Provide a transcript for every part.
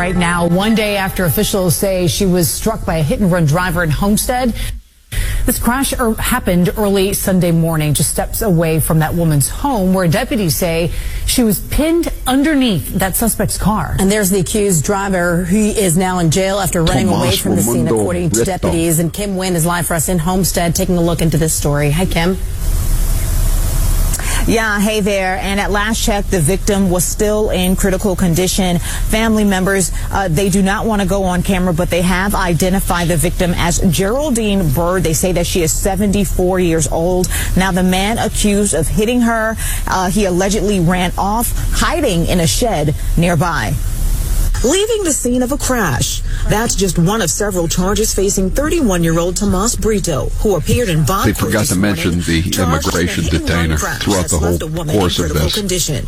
right now, one day after officials say she was struck by a hit-and-run driver in Homestead. This crash happened early Sunday morning, just steps away from that woman's home, where deputies say she was pinned underneath that suspect's car. And there's the accused driver, who is now in jail after running away from the scene, according to deputies. And Kim Wynn is live for us in Homestead, taking a look into this story. Hi, Kim. Yeah, hey there. And at last check, the victim was still in critical condition. Family members, they do not want to go on camera, but they have identified the victim as Geraldine Bird. They say that she is 74 years old. Now, the man accused of hitting her, he allegedly ran off, hiding in a shed nearby. Leaving the scene of a crash. That's just one of several charges facing 31-year-old Tomas Brito, who appeared in bond. They forgot to mention the immigration detainer throughout the whole course of this. Condition.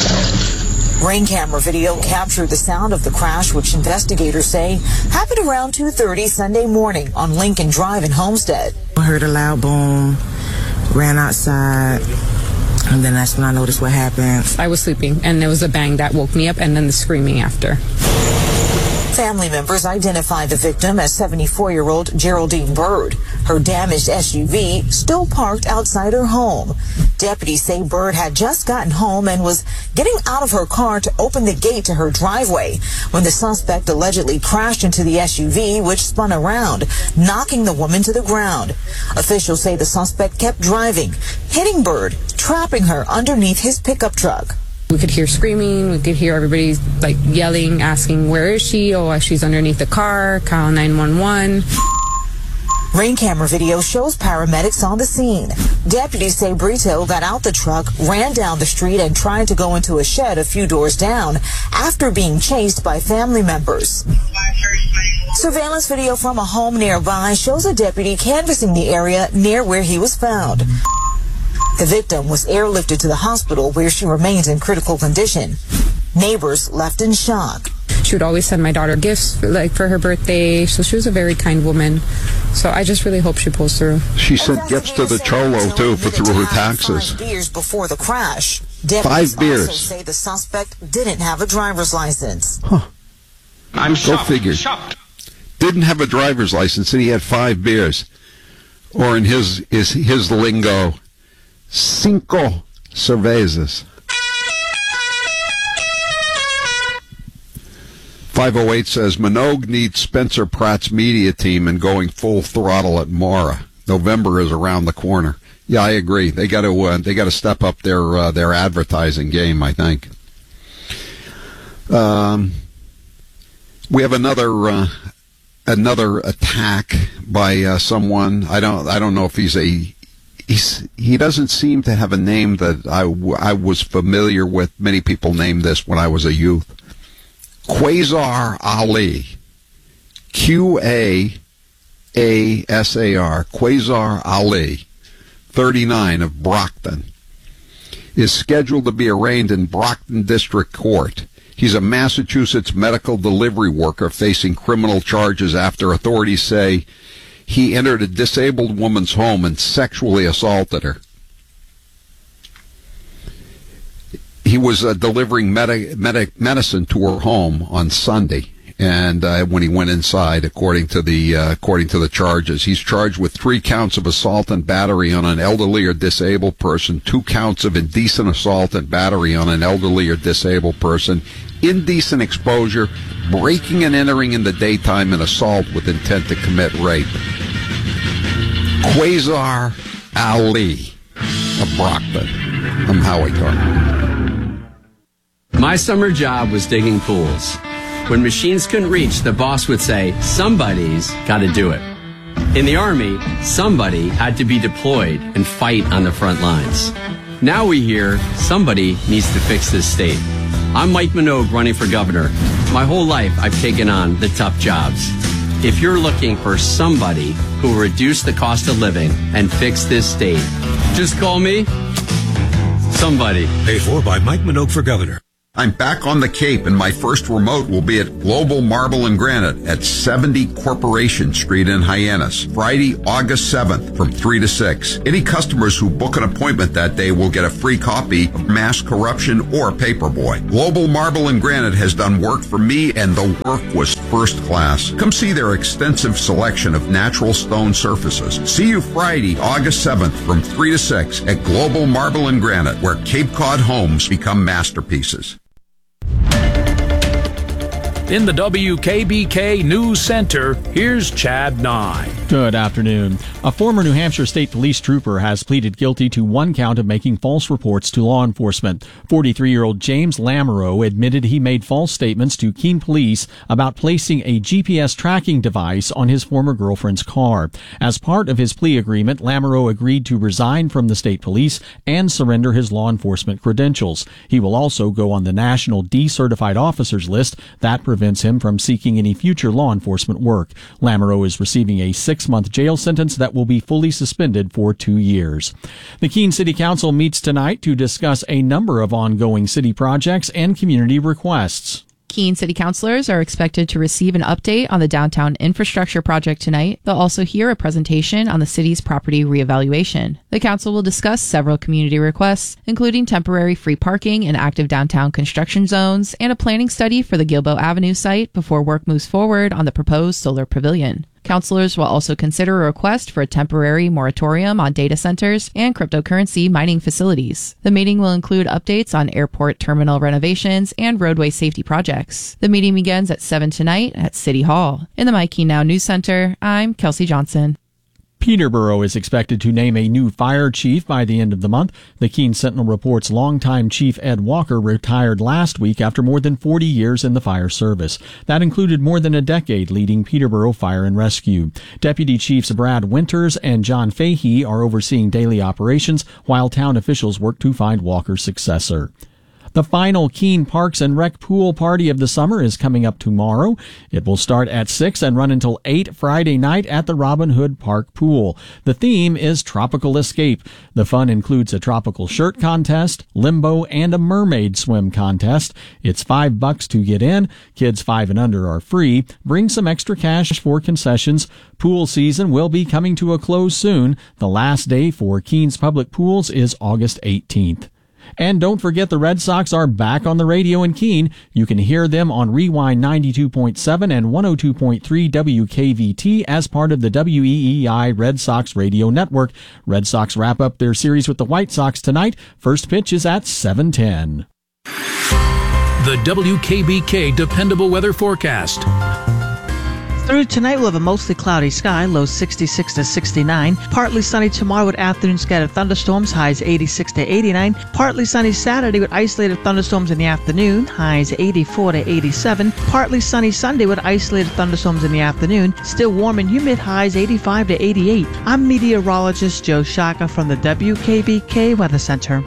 Ring camera video captured the sound of the crash, which investigators say happened around 2:30 Sunday morning on Lincoln Drive in Homestead. I heard a loud boom, ran outside. And then that's when I noticed what happened. I was sleeping, and there was a bang that woke me up, and then the screaming after. Family members identify the victim as 74-year-old Geraldine Bird. Her damaged SUV still parked outside her home. Deputies say Bird had just gotten home and was getting out of her car to open the gate to her driveway when the suspect allegedly crashed into the SUV, which spun around, knocking the woman to the ground. Officials say the suspect kept driving, hitting Bird, trapping her underneath his pickup truck. We could hear screaming, we could hear everybody like yelling, asking, where is she? Oh, she's underneath the car, call 911. Ring camera video shows paramedics on the scene. Deputies say Brito got out the truck, ran down the street, and tried to go into a shed a few doors down after being chased by family members. Surveillance video from a home nearby shows a deputy canvassing the area near where he was found. The victim was airlifted to the hospital, where she remains in critical condition. Neighbors left in shock. She would always send my daughter gifts for her birthday, so she was a very kind woman. So I just really hope she pulls through. She sent gifts to the Cholo, too, through her taxes. 5 beers before the crash. 5 beers. Also say the suspect didn't have a driver's license. Huh. I'm shocked. Go figure. Shocked. Didn't have a driver's license, and he had 5 beers. Or in his lingo, 5 cervezas. 508 says Minogue needs Spencer Pratt's media team and going full throttle at Mara. November is around the corner. Yeah, I agree. They got to step up their advertising game, I think. We have another attack by someone. I don't know if he doesn't seem to have a name that I was familiar with. Many people named this when I was a youth. Quasar Ali. Quasar. Quasar Ali, 39, of Brockton, is scheduled to be arraigned in Brockton District Court. He's a Massachusetts medical delivery worker facing criminal charges after authorities say he entered a disabled woman's home and sexually assaulted her. He was delivering medicine to her home on Sunday, and when he went inside, according to the charges, he's charged with 3 counts of assault and battery on an elderly or disabled person, 2 counts of indecent assault and battery on an elderly or disabled person, indecent exposure, breaking and entering in the daytime, and assault with intent to commit rape. Quasar Ali of Brockton. I'm Howie Carter. My summer job was digging pools. When machines couldn't reach, the boss would say, somebody's got to do it. In the Army, somebody had to be deployed and fight on the front lines. Now we hear somebody needs to fix this state. I'm Mike Minogue, running for governor. My whole life, I've taken on the tough jobs. If you're looking for somebody who will reduce the cost of living and fix this state, just call me somebody. Paid for by Mike Minogue for governor. I'm back on the Cape, and my first remote will be at Global Marble and Granite at 70 Corporation Street in Hyannis, Friday, August 7th from 3 to 6. Any customers who book an appointment that day will get a free copy of Mass Corruption or Paperboy. Global Marble and Granite has done work for me, and the work was first class. Come see their extensive selection of natural stone surfaces. See you Friday, August 7th from 3 to 6 at Global Marble and Granite, where Cape Cod homes become masterpieces. In the WKBK News Center, here's Chad Nye. Good afternoon. A former New Hampshire State Police trooper has pleaded guilty to one count of making false reports to law enforcement. 43-year-old James Lamoureux admitted he made false statements to Keene Police about placing a GPS tracking device on his former girlfriend's car. As part of his plea agreement, Lamoureux agreed to resign from the state police and surrender his law enforcement credentials. He will also go on the National Decertified Officers List that prevents him from seeking any future law enforcement work. Lamoureux is receiving a 6-month jail sentence that will be fully suspended for 2 years. The Keene City Council meets tonight to discuss a number of ongoing city projects and community requests. Keene City Councilors are expected to receive an update on the downtown infrastructure project tonight. They'll also hear a presentation on the city's property reevaluation. The council will discuss several community requests, including temporary free parking in active downtown construction zones and a planning study for the Gilboa Avenue site before work moves forward on the proposed solar pavilion. Councilors will also consider a request for a temporary moratorium on data centers and cryptocurrency mining facilities. The meeting will include updates on airport terminal renovations and roadway safety projects. The meeting begins at 7 tonight at City Hall. In the My Keene Now News Center, I'm Kelsey Johnson. Peterborough is expected to name a new fire chief by the end of the month. The Keene Sentinel reports longtime Chief Ed Walker retired last week after more than 40 years in the fire service. That included more than a decade leading Peterborough Fire and Rescue. Deputy Chiefs Brad Winters and John Fahey are overseeing daily operations while town officials work to find Walker's successor. The final Keene Parks and Rec Pool Party of the summer is coming up tomorrow. It will start at 6 and run until 8 Friday night at the Robin Hood Park Pool. The theme is Tropical Escape. The fun includes a tropical shirt contest, limbo, and a mermaid swim contest. It's $5 to get in. Kids 5 and under are free. Bring some extra cash for concessions. Pool season will be coming to a close soon. The last day for Keene's public pools is August 18th. And don't forget the Red Sox are back on the radio in Keene. You can hear them on Rewind 92.7 and 102.3 WKVT as part of the WEEI Red Sox radio network. Red Sox wrap up their series with the White Sox tonight. First pitch is at 7:10. The WKBK Dependable Weather Forecast. Through tonight, we'll have a mostly cloudy sky, lows 66 to 69. Partly sunny tomorrow with afternoon scattered thunderstorms, highs 86 to 89. Partly sunny Saturday with isolated thunderstorms in the afternoon, highs 84 to 87. Partly sunny Sunday with isolated thunderstorms in the afternoon, still warm and humid, highs 85 to 88. I'm meteorologist Joe Shaka from the WKBK Weather Center.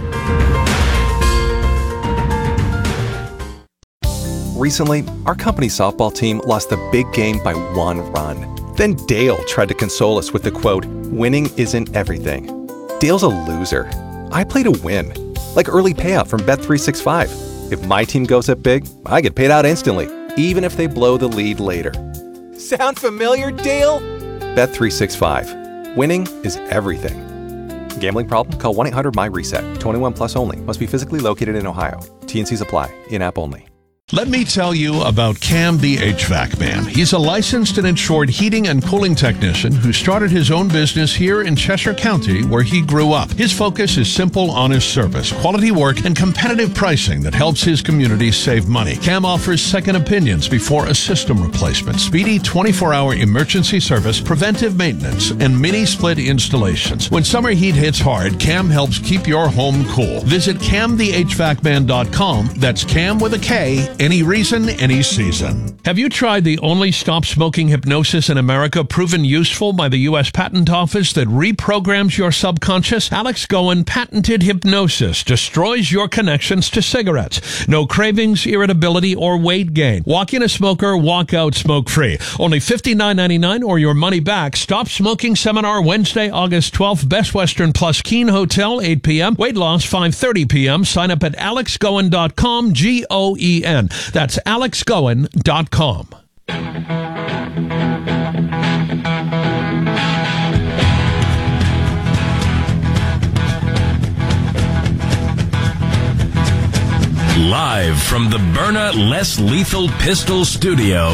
Recently, our company softball team lost the big game by 1 run. Then Dale tried to console us with the quote, "Winning isn't everything." Dale's a loser. I play to win, like early payout from Bet365. If my team goes up big, I get paid out instantly, even if they blow the lead later. Sound familiar, Dale? Bet365. Winning is everything. Gambling problem? Call 1-800-MY-RESET. 21 plus only. Must be physically located in Ohio. T&Cs apply. In-app only. Let me tell you about Cam the HVAC Man. He's a licensed and insured heating and cooling technician who started his own business here in Cheshire County where he grew up. His focus is simple, honest service, quality work, and competitive pricing that helps his community save money. Cam offers second opinions before a system replacement, speedy 24-hour emergency service, preventive maintenance, and mini-split installations. When summer heat hits hard, Cam helps keep your home cool. Visit CamTheHVACman.com. That's Cam with a K, Any reason, any season. Have you tried the only stop smoking hypnosis in America proven useful by the U.S. Patent Office that reprograms your subconscious? Alex Goen patented hypnosis destroys your connections to cigarettes. No cravings, irritability, or weight gain. Walk in a smoker, walk out smoke-free. Only $59.99 or your money back. Stop Smoking Seminar Wednesday, August 12th. Best Western Plus Keene Hotel, 8 p.m. Weight loss, 5:30 p.m. Sign up at alexgoen.com, Goen. That's alexgoen.com. Live from the Byrna Less Lethal Pistol Studio.